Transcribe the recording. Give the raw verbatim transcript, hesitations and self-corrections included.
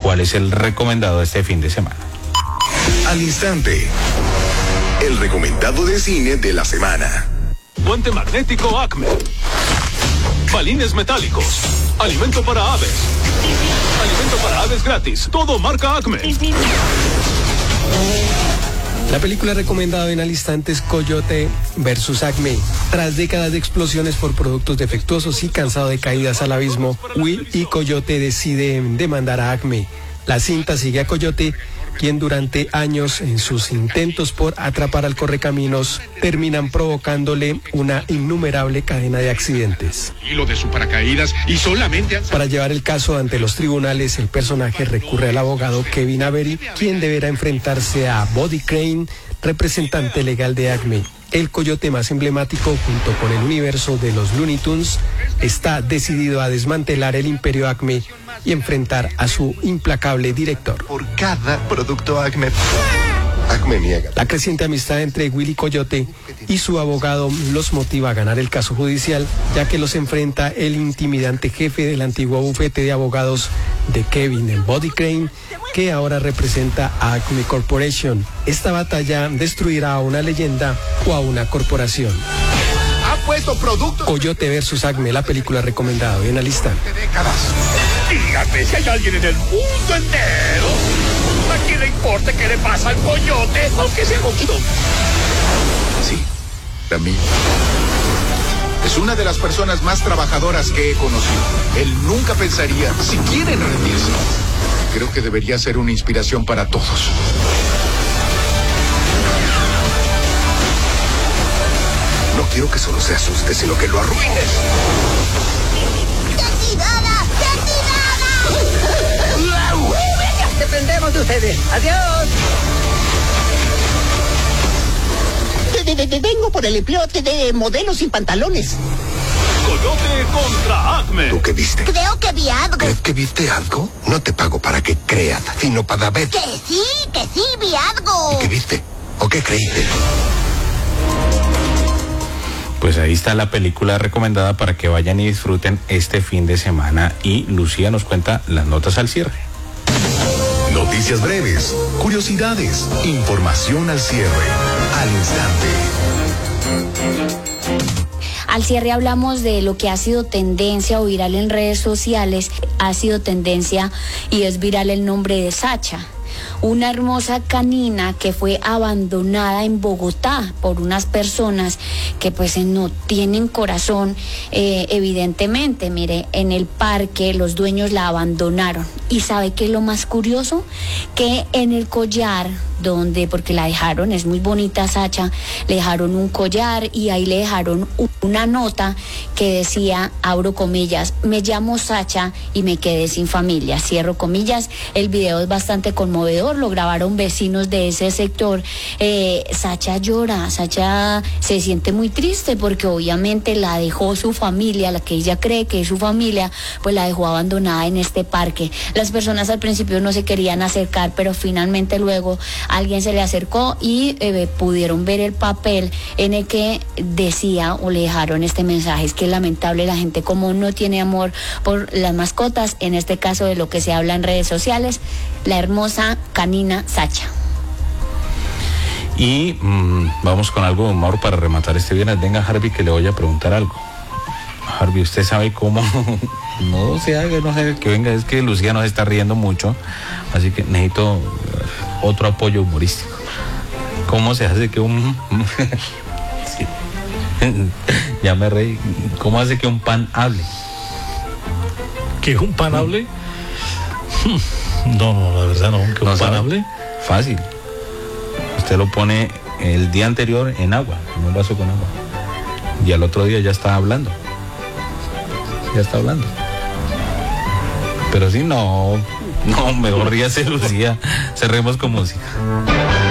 cuál es el recomendado este fin de semana. Al instante, el recomendado de cine de la semana. Puente magnético Acme. Balines metálicos. Alimento para aves. Alimento para aves gratis. Todo marca Acme. La película recomendada en al instante es Coyote versus Acme. Tras décadas de explosiones por productos defectuosos y cansado de caídas al abismo, Will y Coyote deciden demandar a Acme. La cinta sigue a Coyote, quien durante años en sus intentos por atrapar al correcaminos terminan provocándole una innumerable cadena de accidentes. Hilo de su paracaídas y solamente... Para llevar el caso ante los tribunales, el personaje recurre al abogado Kevin Avery, quien deberá enfrentarse a Buddy Crane, representante legal de Acme. El coyote más emblemático, junto con el universo de los Looney Tunes, está decidido a desmantelar el imperio Acme y enfrentar a su implacable director. Por cada producto Acme, Acme niega. La creciente amistad entre Willy Coyote y su abogado los motiva a ganar el caso judicial, ya que los enfrenta el intimidante jefe del antiguo bufete de abogados de Kevin, el Buddy Crane, que ahora representa a Acme Corporation. Esta batalla destruirá a una leyenda o a una corporación. Ha puesto productos... Coyote versus Acme, la película recomendada hoy en al instante. Dígame si hay alguien en el mundo entero a quien le importe qué le pasa al coyote, aunque sea poquito. Sí, a mí. Es una de las personas más trabajadoras que he conocido. Él nunca pensaría siquiera en rendirse. Creo que debería ser una inspiración para todos. No quiero que solo se asuste, sino que lo arruines. ¡Destinada! ¡Destinada! ¡Venga! ¡Dependemos de ustedes! ¡Adiós! De, de, de, vengo por el empleote de modelos sin pantalones. Coyote contra Acme. ¿Tú qué viste? Creo que vi algo. ¿Crees que viste algo? No te pago para que creas, sino para ver. Que sí, que sí, vi algo. ¿Y qué viste? ¿O qué creíste? Pues ahí está la película recomendada para que vayan y disfruten este fin de semana. Y Lucía nos cuenta las notas al cierre. Noticias breves, curiosidades, información al cierre, al instante. Al cierre hablamos de lo que ha sido tendencia o viral en redes sociales. Ha sido tendencia y es viral el nombre de Sacha, una hermosa canina que fue abandonada en Bogotá por unas personas que pues no tienen corazón, eh, evidentemente. Mire, en el parque los dueños la abandonaron. ¿Y sabe qué es lo más curioso? Que en el collar donde, porque la dejaron, es muy bonita Sacha, le dejaron un collar y ahí le dejaron una nota que decía, abro comillas, me llamo Sacha y me quedé sin familia, cierro comillas. El video es bastante conmovedor, lo grabaron vecinos de ese sector. eh, Sacha llora, Sacha se siente muy triste porque obviamente la dejó su familia, la que ella cree que es su familia, pues la dejó abandonada en este parque. Las personas al principio no se querían acercar, pero finalmente luego alguien se le acercó y eh, pudieron ver el papel en el que decía o le dejaron este mensaje. Es que es lamentable la gente como no tiene amor por las mascotas, en este caso de lo que se habla en redes sociales, la hermosa canina Sacha. Y mmm, vamos con algo de humor para rematar este viernes. Venga, Harvey, que le voy a preguntar algo. Harvey, ¿usted sabe cómo? No se haga, no sé, que venga, es que Lucía nos está riendo mucho, así que necesito otro apoyo humorístico. ¿Cómo se hace que un... sí. Ya me reí. ¿Cómo hace que un pan hable? ¿Que un pan hable? No, no, la verdad no, que un ¿No pan sabe? hable. Fácil. Usted lo pone el día anterior en agua, en un vaso con agua, y al otro día ya está hablando. Ya está hablando. Pero si no, no, mejor ríase, Lucía. Cerremos con música.